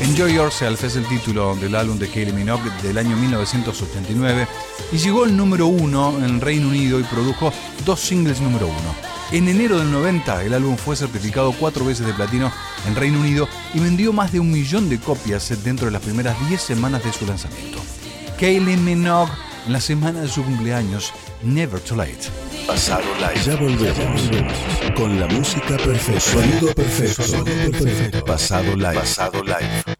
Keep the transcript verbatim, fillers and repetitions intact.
Enjoy Yourself es el título del álbum de Kylie Minogue del año mil novecientos ochenta y nueve y llegó al número uno en el Reino Unido y produjo dos singles número uno. En enero del noventa el álbum fue certificado cuatro veces de platino en Reino Unido y vendió más de un millón de copias dentro de las primeras diez semanas de su lanzamiento. Kylie Minogue en la semana de su cumpleaños, Never Too Late. Pasado Live. Ya volvemos con la música perfecta. Sonido perfecto. Sonido perfecto. Pasado Live. Pasado Live.